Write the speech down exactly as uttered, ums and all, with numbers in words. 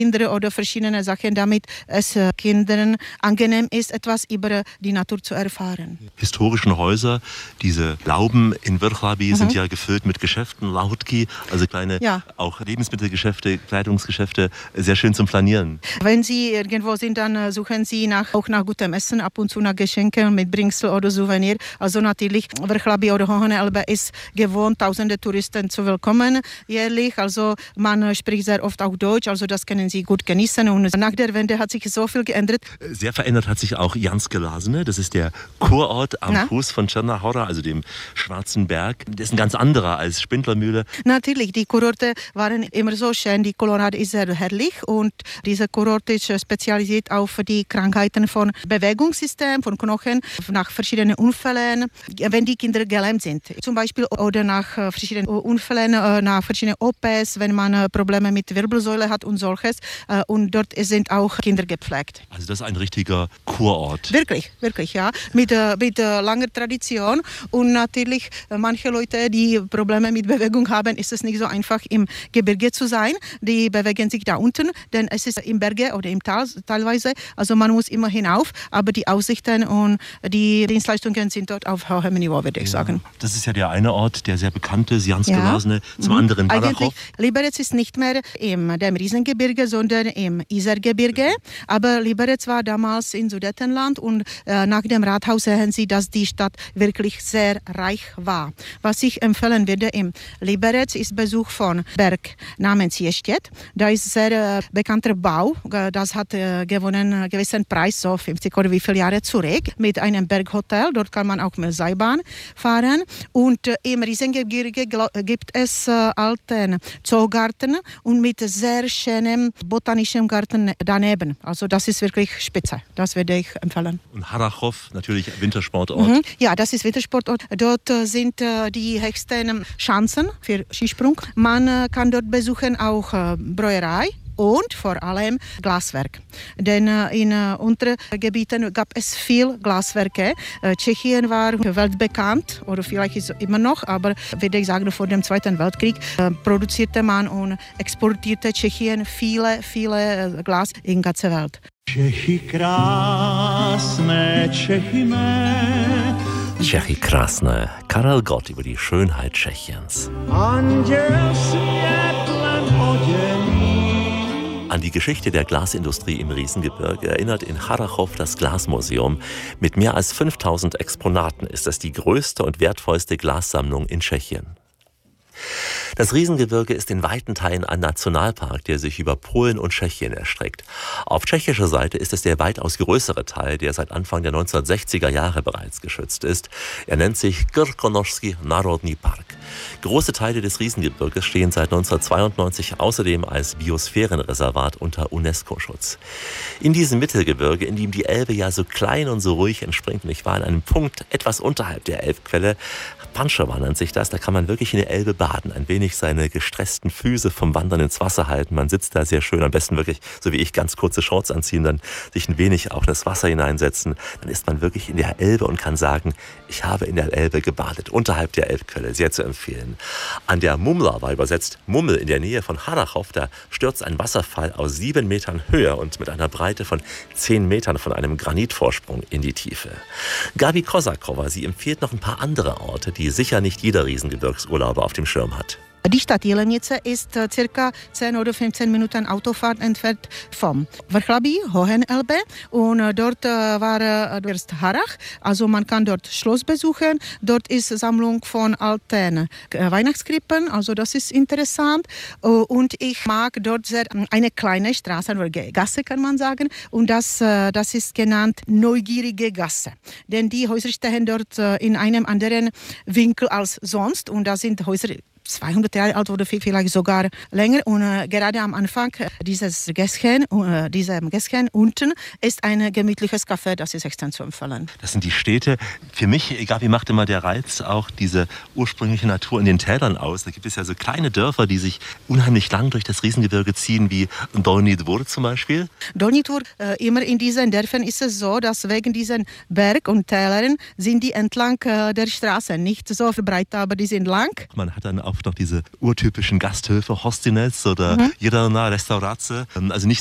Kinder oder verschiedene Sachen, damit es Kindern angenehm ist, etwas über die Natur zu erfahren. Historischen Häuser, diese Lauben in Wrocław mhm. sind ja gefüllt mit Geschäften, Lahutki, also kleine ja. auch Lebensmittelgeschäfte, Kleidungsgeschäfte, sehr schön zum Planieren. Wenn Sie irgendwo sind, dann suchen Sie nach, auch nach gutem Essen, ab und zu nach Geschenken mit Bringsel oder Souvenir. Also natürlich, Wrocław oder Hohe Elbe ist gewohnt, tausende Touristen zu willkommen jährlich. Also man spricht sehr oft auch Deutsch, also das können Sie gut genießen. Und nach der Wende hat sich so viel geändert. Sehr verändert hat sich auch Janske Lasne. Das ist der Kurort am Na? Fuß von Černá Hora, also dem Schwarzen Berg. Das ist ein ganz anderer als Spindlermühle. Natürlich, die Kurorte waren immer so schön. Die Colorado ist sehr herrlich und dieser Kurort ist spezialisiert auf die Krankheiten von Bewegungssystem, von Knochen, nach verschiedenen Unfällen, wenn die Kinder gelähmt sind. Zum Beispiel oder nach verschiedenen Unfällen, nach verschiedenen O Ps, wenn man Probleme mit Wirbelsäule hat und solches. Und dort sind auch Kinder gepflegt. Also das ist ein richtiger Kurort. Wirklich, wirklich, ja. Mit, mit langer Tradition. Und natürlich, manche Leute, die Probleme mit Bewegung haben, ist es nicht so einfach, im Gebirge zu sein. Die bewegen sich da unten, denn es ist im Berge oder im Tal teilweise. Also man muss immer hinauf, aber die Aussichten und die Dienstleistungen sind dort auf hohem Niveau, würde ich ja. sagen. Das ist ja der eine Ort, der sehr bekannt ist, Janske ja. Lasne, zum mhm. anderen Eigentlich, Liberec ist nicht mehr im dem Riesengebirge, sondern im Isergebirge. Aber Liberec war damals in Sudetenland und äh, nach dem Rathaus sehen Sie, dass die Stadt wirklich sehr reich war. Was ich empfehlen würde im Liberec ist Besuch von Berg namens Ještěd. Da ist sehr äh, bekannter Bau. Das hat äh, gewonnen einen gewissen Preis, so fünfzig oder wie viele Jahre zurück, mit einem Berghotel. Dort kann man auch mit Seilbahn fahren. Und äh, im Riesengebirge gibt es äh, alten Zoogarten und mit sehr schönem botanischen Garten daneben. Also das ist wirklich spitze. Das würde ich empfehlen. Und Harrachov, natürlich Wintersportort. Mhm. Ja, das ist Wintersportort. Dort äh, sind äh, die höchsten Schanzen für Skisprung. Man äh, kann dort besuchen auch äh, Brauerei und vor allem Glaswerk. Denn äh, in äh, unseren Gebieten gab es viel Glaswerke. Äh, Tschechien war weltbekannt, oder vielleicht ist es immer noch, aber würde ich sagen, vor dem Zweiten Weltkrieg äh, produzierte man und exportierte Tschechien viele, viele äh, Glas in der ganzen Welt. Čechy krásné, Čechy mé. Tschechy krásné. Karel Gott über die Schönheit Tschechiens. Anděl světlem oděný. An die Geschichte der Glasindustrie im Riesengebirge erinnert in Harrachov das Glasmuseum. Mit mehr als fünftausend Exponaten ist es die größte und wertvollste Glassammlung in Tschechien. Das Riesengebirge ist in weiten Teilen ein Nationalpark, der sich über Polen und Tschechien erstreckt. Auf tschechischer Seite ist es der weitaus größere Teil, der seit Anfang der neunzehnhundertsechziger Jahre bereits geschützt ist. Er nennt sich Krkonošský národní park. Große Teile des Riesengebirges stehen seit neunzehnhundertzweiundneunzig außerdem als Biosphärenreservat unter UNESCO-Schutz. In diesem Mittelgebirge, in dem die Elbe ja so klein und so ruhig entspringt, und ich war an einem Punkt etwas unterhalb der Elbquelle, Pančeva nennt sich das, da kann man wirklich in der Elbe baden, ein wenig seine gestressten Füße vom Wandern ins Wasser halten. Man sitzt da sehr schön, am besten wirklich, so wie ich, ganz kurze Shorts anziehen, dann sich ein wenig auch in das Wasser hineinsetzen. Dann ist man wirklich in der Elbe und kann sagen, ich habe in der Elbe gebadet, unterhalb der Elbquelle, sehr zu empfehlen. An der Mumla war übersetzt Mummel in der Nähe von Harrachov, da stürzt ein Wasserfall aus sieben Metern Höhe und mit einer Breite von zehn Metern von einem Granitvorsprung in die Tiefe. Gabi Kosakova, sie empfiehlt noch ein paar andere Orte, die sicher nicht jeder Riesengebirgsurlauber auf dem Schirm hat. Die Stadt Jelenice ist uh, circa zehn oder fünfzehn Minuten Autofahrt entfernt vom Wrocław, Hohen Elbe. Und uh, dort uh, war uh, erst Harrach, also man kann dort Schloss besuchen. Dort ist Sammlung von alten uh, Weihnachtskrippen, also das ist interessant. Uh, und ich mag dort sehr eine kleine Straße oder Gasse, kann man sagen. Und das, uh, das ist genannt Neugierige Gasse. Denn die Häuser stehen dort uh, in einem anderen Winkel als sonst. Und da sind Häuser zweihundert Jahre alt oder vielleicht sogar länger. Und äh, gerade am Anfang dieses Gässchen, äh, diesem Gässchen unten ist ein gemütliches Café, das ist extrem zu empfehlen. Das sind die Städte. Für mich, Gabi, macht immer der Reiz auch diese ursprüngliche Natur in den Tälern aus. Da gibt es ja so kleine Dörfer, die sich unheimlich lang durch das Riesengebirge ziehen, wie Dolní Dvůr zum Beispiel. Dolní Dvůr, äh, immer in diesen Dörfern ist es so, dass wegen diesen Berg- und Tälern sind die entlang äh, der Straße nicht so breit, aber die sind lang. Man hat dann auf oft noch diese urtypischen Gasthöfe, Hostinec oder mhm. Jedna Restaurace. Also nicht